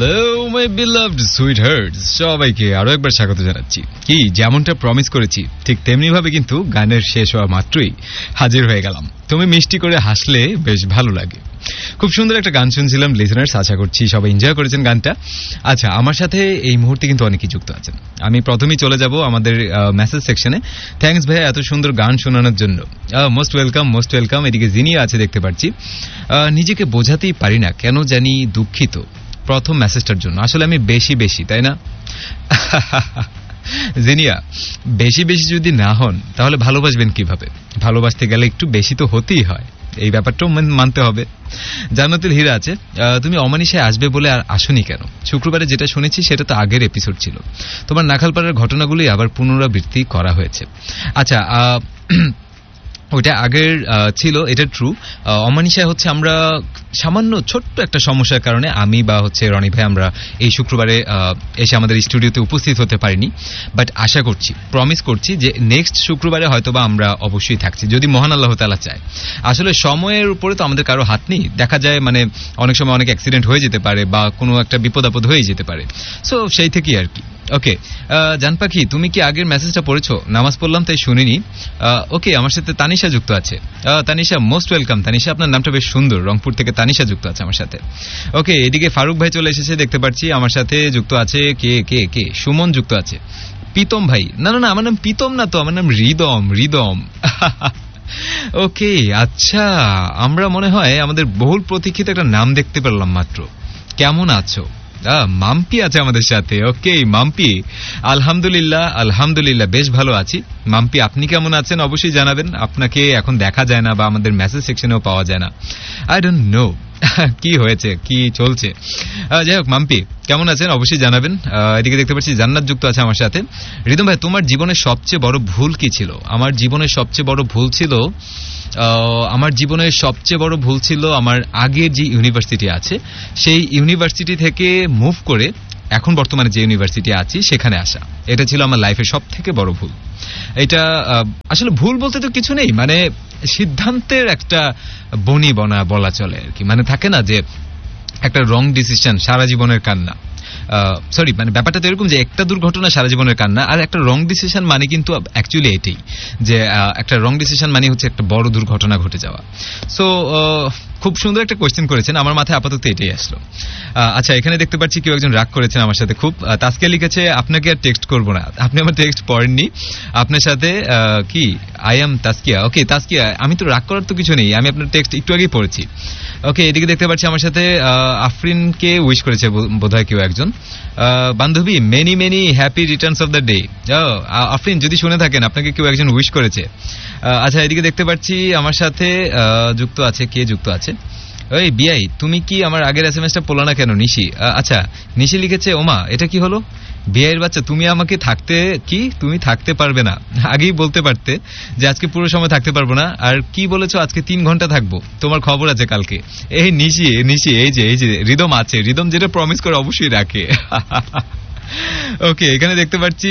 Hello my beloved সুইটহার্টস, সবাইকে আরো একবার স্বাগত জানাচ্ছি। কি যেমনটা প্রমিস করেছি ঠিক তেমনি ভাবে কিন্তু গানের শেষ হওয়া মাত্রই হাজির হয়ে গেলাম। তুমি মিষ্টি করে হাসলে বেশ ভালো লাগে। খুব সুন্দর একটা গান শুনছিলাম লিসনার্স, আশা করছি সবাই এনজয় করেছেন গানটা। আচ্ছা, আমার সাথে এই মুহূর্তে কিন্তু অনেকেই যুক্ত আছেন। আমি প্রথমেই চলে যাব আমাদের মেসেজ সেকশনে। থ্যাঙ্কস ভাইয়া এত সুন্দর গান শোনানোর জন্য। Most welcome, most welcome. এদিকে জিনিয়া আছে দেখতে পাচ্ছি। নিজেকে বোঝাতেই পারি না, কেন জানি দুঃখিত প্রথম মেসেজটার জন্য। আসলে আমি বেশি তাই না? জিনিয়া, বেশি যদি না হন তাহলে ভালোবাসবেন কিভাবে? ভালোবাসতে গেলে একটু বেশি তো হতেই হয়, এই ব্যাপারটাও মানতে হবে। জান্নাতুল হীরা আছে, তুমি অমানিসায় আসবে বলে আর আসনি কেন? শুক্রবারে যেটা শুনেছি সেটা তো আগের এপিসোড ছিল। তোমার নাখালপাড়ার ঘটনাগুলি আবার পুনরাবৃত্তি করা হয়েছে। আচ্ছা, ওইটা আগের ছিল, এটা ট্রু। অমানিসায় হচ্ছে আমরা সামান্য ছোট্ট একটা সমস্যার কারণে আমি বা হচ্ছে রনি ভাই আমরা এই শুক্রবারে এসে আমাদের স্টুডিওতে উপস্থিত হতে পারিনি। বাট আশা করছি, প্রমিস করছি যে নেক্সট শুক্রবারে হয়তোবা আমরা অবশ্যই থাকছি, যদি মহান আল্লাহ তাআলা চায়। আসলে সময়ের উপরে তো আমাদের কারো হাত নেই। দেখা যায় মানে অনেক সময় অনেক অ্যাক্সিডেন্ট হয়ে যেতে পারে বা কোনো একটা বিপদ আপদ হয়ে যেতে পারে। সো সেই থেকেই আর কি। ওকে, জান পাখি, তুমি কি আগের মেসেজটা পড়েছো? নামাজ পড়লাম তাই শুনিনি। ওকে, আমার সাথে তানিশা যুক্ত আছে। Tanisha, most welcome. তানিশা, আপনার নামটা বেশ সুন্দর। রংপুর থেকে তানিশা যুক্ত আছে আমার সাথে। ওকে, এদিকে ফারুক ভাই চলে এসেছে দেখতে পাচ্ছি। আমার সাথে যুক্ত আছে কে কে কে সুমন যুক্ত আছে। প্রীতম ভাই, না আমার নাম প্রীতম না তো, আমার নাম হৃদম। ওকে, আচ্ছা, আমরা মনে হয় আমাদের বহুল প্রতীক্ষিত একটা নাম দেখতে পেলাম মাত্র। কেমন আছো? মাম্পি আছে আমাদের সাথে। ওকে মাম্পি, আলহামদুলিল্লাহ বেশ ভালো আছি। মাম্পি, আপনি কেমন আছেন অবশ্যই জানাবেন। আপনাকে এখন দেখা যায় না বা আমাদের মেসেজ সেকশনেও পাওয়া যায় না। আই ডোন্ট নো কি হয়েছে, কি চলছে। যাই হোক, মাম্পি কেমন আছেন অবশ্যই জানাবেন। এদিকে দেখতে পাচ্ছি জান্নাত যুক্ত আছে আমার সাথে। রিদম ভাই, তোমার জীবনের সবচেয়ে বড় ভুল কি ছিল? আমার জীবনের সবচেয়ে বড় ভুল ছিল আমার আগের যে ইউনিভার্সিটি আছে সেই ইউনিভার্সিটি থেকে মুভ করে এখন বর্তমানে যে ইউনিভার্সিটি আছি সেখানে আসা। এটা ছিল আমার লাইফের সব থেকে বড় ভুল। এটা আসলে ভুল বলতে তো কিছু নেই, মানে সিদ্ধান্তের একটা বনা বলা চলে আর কি। মানে থাকে না যে একটা রং ডিসিশন সারা জীবনের কান্না। সরি, মানে ব্যাপারটা তো এরকম যে একটা দুর্ঘটনা সারা জীবনের কান্না, আর একটা রং ডিসিশন মানে কিন্তু অ্যাকচুয়ালি এটাই, যে একটা রং ডিসিশন মানে হচ্ছে একটা বড় দুর্ঘটনা ঘটে যাওয়া। সো খুব সুন্দর একটা কোয়েশ্চেন করেছেন, আমার মাথায় আপাতত এটাই আসলো। আচ্ছা, এখানে দেখতে পাচ্ছি কেউ একজন রাগ করেছেন আমার সাথে খুব। তাসকিয়া লিখেছে, আপনাকে আর টেক্সট করবো না। আপনি আমার টেক্সট পড়েননি। আপনার সাথে কি আই এম তাসকিয়া। ওকে তাসকিয়া, আমি তো রাগ করার তো কিছু নেই, আমি আপনার টেক্সট একটু আগেই পড়েছি। ওকে, এদিকে দেখতে পাচ্ছি আমার সাথে আফরিনকে উইশ করেছে বোধহয় কেউ একজন। বান্ধবী, many happy Returns of the day. Afrin, যদি শুনে থাকেন আপনাকে কেউ একজন উইশ করেছে। আচ্ছা, এদিকে দেখতে পাচ্ছি আমার সাথে যুক্ত আছে, কে যুক্ত আছে? ওই বিআই, তুমি কি আমার আগের এসএমএসটা পড়লো না কেন? নিশি, আচ্ছা নিশি লিখেছে, ওমা এটা কি হলো? বিআইয়ের বাচ্চা, তুমি আমাকে তুমি থাকতে পারবে না, আগেই বলতে পারতে যে আজকে পুরো সময় থাকতে পারবো না। আর কি বলেছো আজকে 3 ঘন্টা থাকবো, তোমার খবর আছে কালকে। এই নিশি এই যে রিদম আছে, রিদম যেটা প্রমিস করে অবশ্যই রাখে। ওকে, এখানে দেখতে পাচ্ছি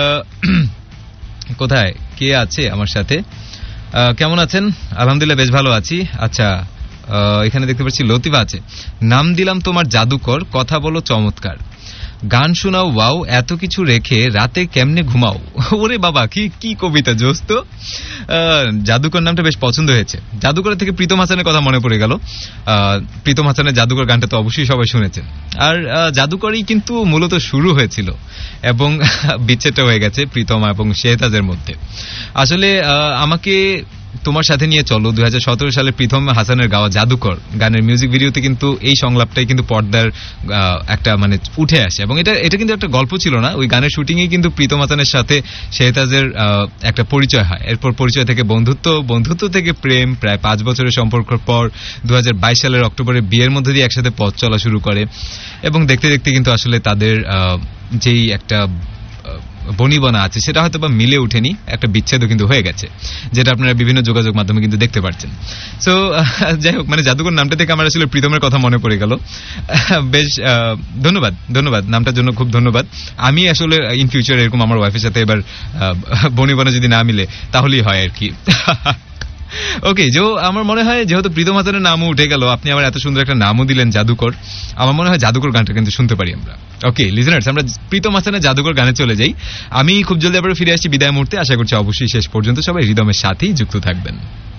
কোথায় কে আছে আমার সাথে। কেমন আছেন? আলহামদুলিল্লাহ বেশ ভালো আছি। আচ্ছা, এখানে দেখতে পাচ্ছি লতিফা আছে। নাম দিলাম তোমার জাদুকর, কথা বলো চমৎকার, গান শোনাও ওয়াও, এত কিছু রেখে রাতে কেমনে ঘুমাও। ওরে বাবা, কি কবিতা জোস্ত। জাদুকর নামটা বেশ পছন্দ হয়েছে। জাদুকরের থেকে প্রীতম হাসানের কথা মনে পড়ে গেল। প্রীতম হাসানের জাদুকর গানটা তো অবশ্যই সবাই শুনেছেন। আর জাদুকরই কিন্তু মূলত শুরু হয়েছিল এবং বিচ্ছেদটা হয়ে গেছে প্রীতম এবং শেহতাজের মধ্যে। আসলে আমাকে তোমার সাথে নিয়ে চলো 2017 সালে প্রীতম হাসানের গাওয়া জাদুকর গানের মিউজিক ভিডিওতে কিন্তু এই সংলাপটাই কিন্তু পর্দার একটা মানে উঠে আসে, এবং এটা কিন্তু একটা গল্প ছিল না। ওই গানের শুটিংয়েই কিন্তু প্রীতম হাসানের সাথে শেহতাজের একটা পরিচয় হয়। এরপর পরিচয় থেকে বন্ধুত্ব থেকে প্রেম, প্রায় 5 বছরের সম্পর্কের পর 2022 সালের অক্টোবরে বিয়ের মধ্যে দিয়ে একসাথে পথ চলা শুরু করে, এবং দেখতে দেখতে কিন্তু আসলে তাদের যেই একটা বনিবনা আছে সেটা হয়তো বা মিলে উঠেনি, একটা বিচ্ছেদও কিন্তু হয়ে গেছে, যেটা আপনারা বিভিন্ন যোগাযোগ মাধ্যমে কিন্তু দেখতে পাচ্ছেন। সো যাই হোক, মানে জাদুকর নামটা থেকে আমার আসলে প্রীতমের কথা মনে পড়ে গেল। বেশ ধন্যবাদ নামটার জন্য, খুব ধন্যবাদ। আমি আসলে ইন ফিউচার এরকম আমার ওয়াইফের সাথে এবার বনিবনা যদি না মিলে তাহলেই হয় আর কি। ওকে, আমার মনে হয় যেহেতু প্রীতম হাসানের নামও উঠে গেল, আপনি আমার এত সুন্দর একটা নামও দিলেন জাদুকর, আমার মনে হয় জাদুকর গানটা কিন্তু শুনতে পারি আমরা। ওকে লিজেনার্স, আমরা প্রীতম হাসানের জাদুকর গানে চলে যাই। আমি খুব জলদি আবার ফিরে আসছি বিদায় মুহূর্তে। আশা করছি অবশ্যই শেষ পর্যন্ত সবাই হৃদমের সাথেই যুক্ত থাকবেন।